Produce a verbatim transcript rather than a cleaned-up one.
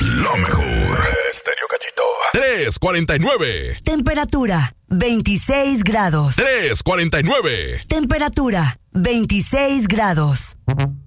lo mejor. Estéreo Cachito. tres cuarenta y nueve. Temperatura, veintiséis grados. tres cuarenta y nueve. Temperatura, veintiséis grados.